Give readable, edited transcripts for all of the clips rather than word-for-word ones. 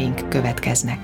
híreink következnek.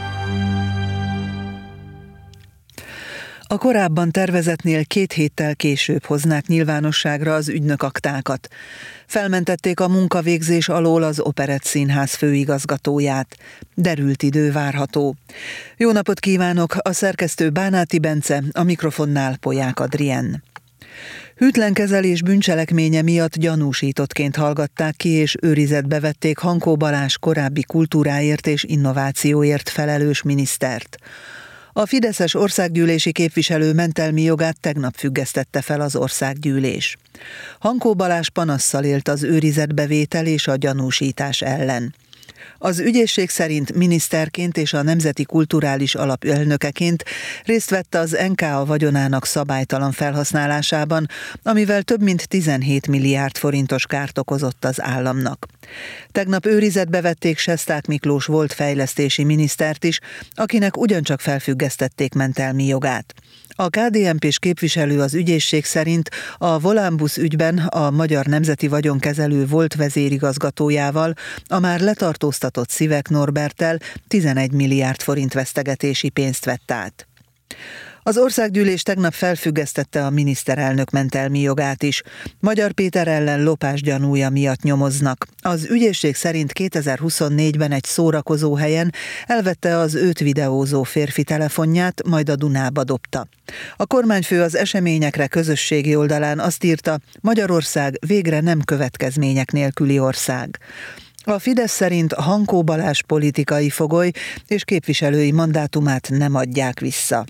A korábban tervezetnél 2 héttel később hoznák nyilvánosságra az ügynökaktákat. Felmentették a munkavégzés alól az Operett Színház főigazgatóját. Derült idő várható. Jó napot kívánok, a szerkesztő Bánáti Bence, a mikrofonnál Polyák Adrien. Hűtlen kezelés bűncselekménye miatt gyanúsítottként hallgatták ki és őrizetbe vették Hankó Balázs korábbi kultúráért és innovációért felelős minisztert. A fideszes országgyűlési képviselő mentelmi jogát tegnap függesztette fel az országgyűlés. Hankó Balázs panasszal élt az őrizetbevétel és a gyanúsítás ellen. Az ügyészség szerint miniszterként és a Nemzeti Kulturális Alap elnökeként részt vett az NKA vagyonának szabálytalan felhasználásában, amivel több mint 17 milliárd forintos kárt okozott az államnak. Tegnap őrizetbe vették Sesták Miklós volt fejlesztési minisztert is, akinek ugyancsak felfüggesztették mentelmi jogát. A KDNP-s képviselő az ügyészség szerint a Volánbusz ügyben a Magyar Nemzeti Vagyonkezelő volt vezérigazgatójával, a már letartóztatott Szivek Norberttel 11 milliárd forint vesztegetési pénzt vett át. Az országgyűlés tegnap felfüggesztette a miniszterelnök mentelmi jogát is. Magyar Péter ellen lopás gyanúja miatt nyomoznak. Az ügyészség szerint 2024-ben egy szórakozó helyen elvette az őt videózó férfi telefonját, majd a Dunába dobta. A kormányfő az eseményekre közösségi oldalán azt írta, Magyarország végre nem következmények nélküli ország. A Fidesz szerint Hankó Balázs politikai fogoly és képviselői mandátumát nem adják vissza.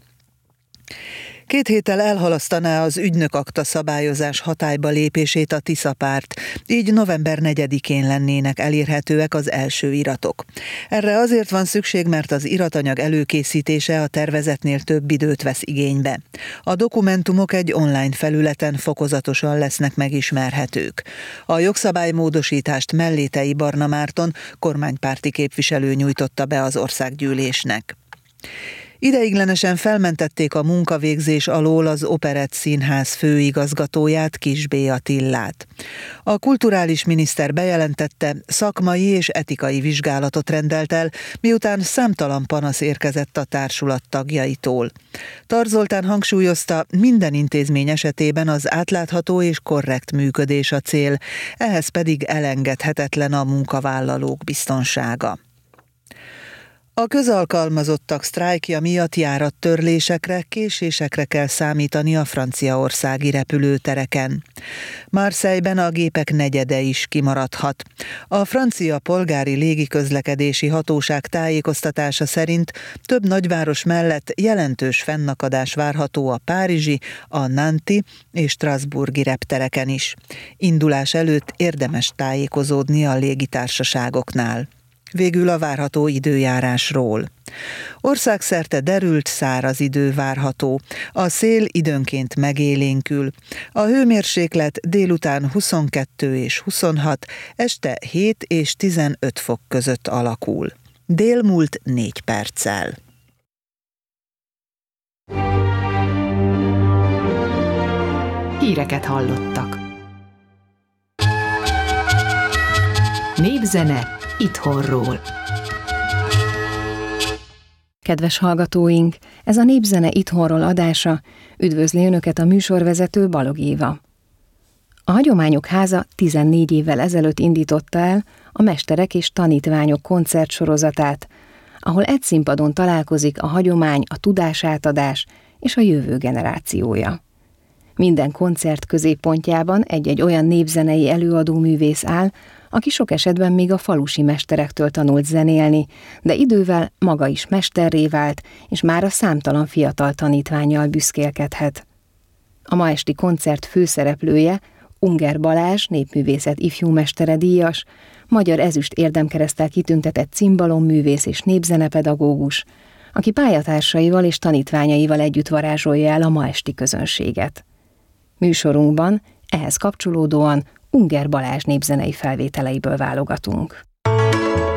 2 héttel elhalasztaná az ügynökakta szabályozás hatályba lépését a Tisza párt, így november 4-én lennének elérhetőek az első iratok. Erre azért van szükség, mert az iratanyag előkészítése a tervezetnél több időt vesz igénybe. A dokumentumok egy online felületen fokozatosan lesznek megismerhetők. A jogszabálymódosítást Mellétei Barna Márton, kormánypárti képviselő nyújtotta be az országgyűlésnek. Ideiglenesen felmentették a munkavégzés alól az Operett Színház főigazgatóját, Kiss B. Attillát. A kulturális miniszter bejelentette, szakmai és etikai vizsgálatot rendelt el, miután számtalan panasz érkezett a társulat tagjaitól. Tar Zoltán hangsúlyozta, minden intézmény esetében az átlátható és korrekt működés a cél, ehhez pedig elengedhetetlen a munkavállalók biztonsága. A közalkalmazottak sztrájkja miatt járattörlésekre, késésekre kell számítani a franciaországi repülőtereken. Marseille-ben a gépek negyede is kimaradhat. A francia polgári légiközlekedési hatóság tájékoztatása szerint több nagyváros mellett jelentős fennakadás várható a párizsi, a nanti és strasbourgi reptereken is. Indulás előtt érdemes tájékozódni a légitársaságoknál. Végül a várható időjárásról. Országszerte derült, száraz idő várható. A szél időnként megélénkül. A hőmérséklet délután 22 és 26, este 7 és 15 fok között alakul. Dél múlt 4 perccel. Híreket hallottak. Népzene itthonról. Kedves hallgatóink, ez a Népzene itthonról adása, üdvözli Önöket a műsorvezető Balog Éva. A Hagyományok Háza 14 évvel ezelőtt indította el a Mesterek és Tanítványok koncertsorozatát, ahol egy színpadon találkozik a hagyomány, a tudásátadás és a jövő generációja. Minden koncert középpontjában egy-egy olyan népzenei előadóművész áll, aki sok esetben még a falusi mesterektől tanult zenélni, de idővel maga is mesterré vált, és már a számtalan fiatal tanítvánnyal büszkélkedhet. A ma esti koncert főszereplője Unger Balázs, népművészet ifjúmestere díjas, magyar ezüst érdemkereszttel kitüntetett cimbalom-művész és népzenepedagógus, aki pályatársaival és tanítványaival együtt varázsolja el a ma esti közönséget. Műsorunkban ehhez kapcsolódóan Unger Balázs népzenei felvételeiből válogatunk.